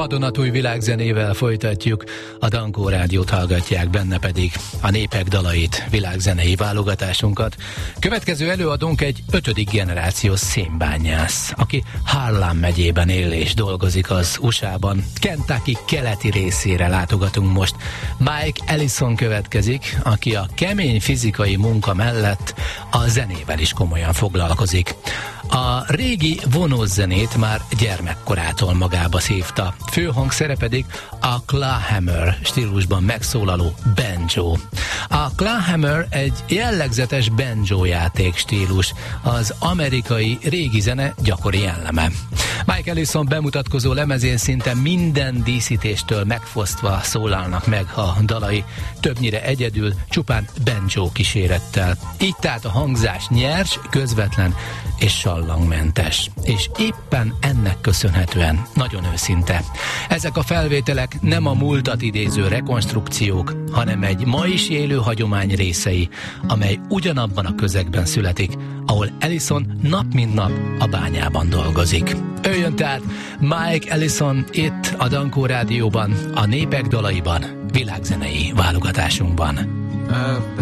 vadonatúj világzenével folytatjuk. A Dankó Rádiót hallgatják, benne pedig a népek dalait, világzenei válogatásunkat. Következő előadónk egy 5. generációs szénbányász, aki Harlan megyében él és dolgozik az USA-ban. Kentucky keleti részére látogatunk most. Mike Ellison következik, aki a kemény fizikai munka mellett a zenével is komolyan foglalkozik. A régi vonós zenét már gyermekkorától magába szívta. Főhangszere pedig a clawhammer stílusban megszólaló banjo. A clawhammer egy jellegzetes banjo játék stílus, az amerikai régi zene gyakori jelleme. Mike Ellison bemutatkozó lemezén szinte minden díszítéstől megfosztva szólalnak meg a dalai, többnyire egyedül, csupán banjo kísérettel. Így tehát a hangzás nyers, közvetlen és sallangmentes. És éppen ennek köszönhetően nagyon őszinte. Ezek a felvételek nem a múltat idéző rekonstrukciók, hanem egy ma is élő hagyomány részei, amely ugyanabban a közegben születik, ahol Ellison nap mint nap a bányában dolgozik. Ő jön tehát Mike Ellison itt a Dankó Rádióban, a népek dalaiban, világzenei válogatásunkban.